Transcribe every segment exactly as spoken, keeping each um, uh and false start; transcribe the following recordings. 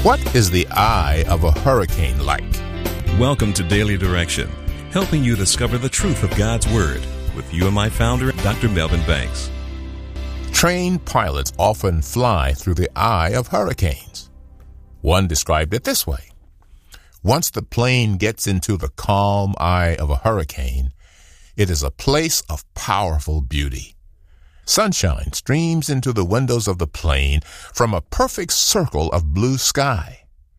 What is the eye of a hurricane like? Welcome to Daily Direction, helping you discover the truth of God's Word with you and my founder, Doctor Melvin Banks. Trained pilots often fly through the eye of hurricanes. One described it this way. Once the plane gets into the calm eye of a hurricane, it is a place of powerful beauty. Sunshine streams into the windows of the plane from a perfect circle of blue sky.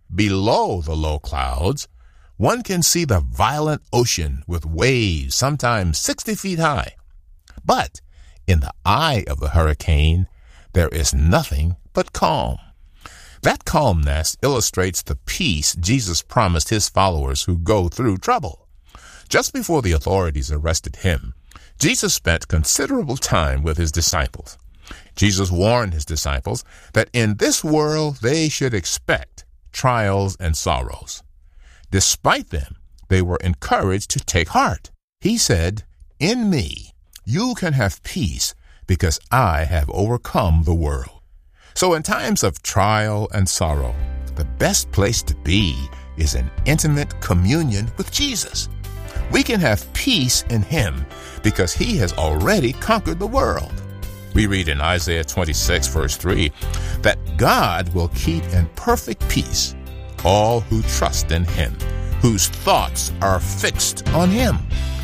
Below the low clouds, one can see the violent ocean with waves sometimes sixty feet high. But in the eye of the hurricane, there is nothing but calm. That calmness illustrates the peace Jesus promised his followers who go through trouble. Just before the authorities arrested him, Jesus spent considerable time with his disciples. Jesus warned his disciples that in this world they should expect trials and sorrows. Despite them, they were encouraged to take heart. He said, "In me, you can have peace because I have overcome the world." So in times of trial and sorrow, the best place to be is in intimate communion with Jesus. We can have peace in him because he has already conquered the world. We read in Isaiah twenty-six, verse three, that God will keep in perfect peace all who trust in him, whose thoughts are fixed on him.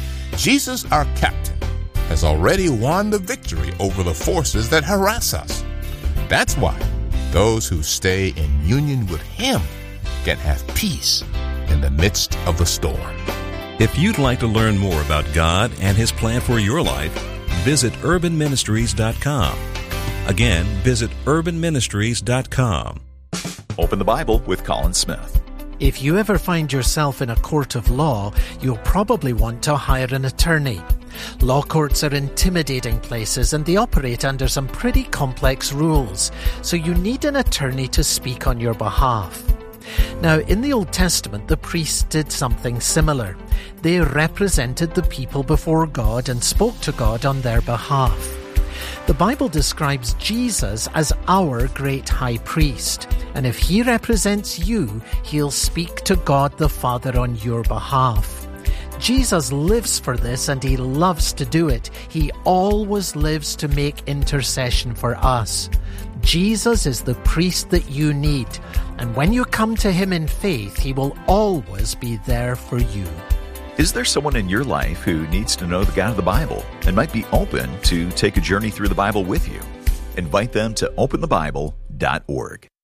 Jesus, our captain, has already won the victory over the forces that harass us. That's why those who stay in union with him can have peace in the midst of the storm. If you'd like to learn more about God and his plan for your life, visit urban ministries dot com. Again, visit urban ministries dot com. Open the Bible with Colin Smith. If you ever find yourself in a court of law, you'll probably want to hire an attorney. Law courts are intimidating places and they operate under some pretty complex rules, so you need an attorney to speak on your behalf. Now, in the Old Testament, the priests did something similar. They represented the people before God and spoke to God on their behalf. The Bible describes Jesus as our great high priest, and if he represents you, he'll speak to God the Father on your behalf. Jesus lives for this and he loves to do it. He always lives to make intercession for us. Jesus is the priest that you need, and when you come to him in faith, he will always be there for you. Is there someone in your life who needs to know the God of the Bible and might be open to take a journey through the Bible with you? Invite them to open the bible dot org.